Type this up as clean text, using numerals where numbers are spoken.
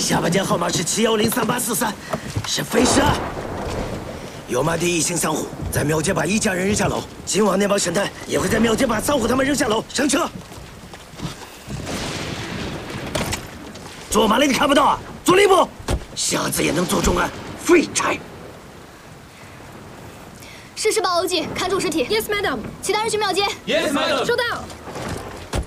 下班间号码是7103843，是飞尸案。有马地一行三虎在庙街把一家人扔下楼，今晚那帮神探也会在庙街把三虎他们扔下楼。上车。坐马雷你看不到啊？坐里部，瞎子也能做重案，废柴。 实施报欧记，看住尸体。 Yes, madam. 其他人去庙街。 Yes, madam. 收到。